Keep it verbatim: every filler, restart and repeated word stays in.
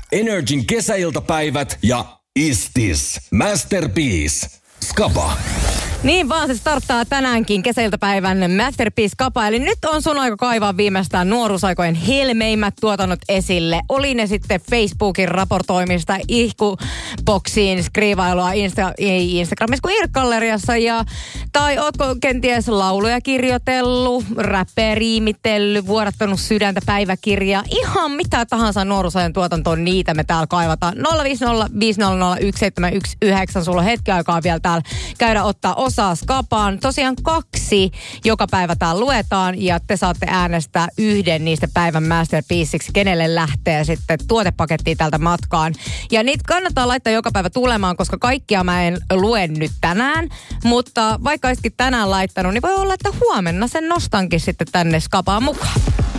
Energin kesäiltapäivät ja Istis. Masterpiece. Skapa. Niin vaan se starttaa tänäänkin kesäiltapäivän Masterpiece Kapa. Eli nyt on sun aika kaivaa viimeistään nuoruusaikojen helmeimmät tuotannot esille. Oli ne sitten Facebookin raportoimista, ihkuboksiin, skriivailua Insta, ei Instagramissa kuin Irk-galleriassa. Ja, tai ootko kenties lauluja kirjoitellut, räpperiimitellyt, vuodattanut sydäntä päiväkirjaa. Ihan mitä tahansa nuoruusajan tuotantoon, niitä me täällä kaivataan. nolla viisi nolla viisi nolla nolla yksi seitsemän yksi yhdeksän. Sulla on hetki aikaa vielä täällä käydä ottaa osaa Skapaan. Tosiaan kaksi joka päivä täällä luetaan ja te saatte äänestää yhden niistä päivän masterpieceiksi, kenelle lähtee sitten tuotepakettia tältä matkaan. Ja niitä kannattaa laittaa joka päivä tulemaan, koska kaikkia mä en lue nyt tänään, mutta vaikka olisikin tänään laittanut, niin voi olla, että huomenna sen nostankin sitten tänne Skapaan mukaan.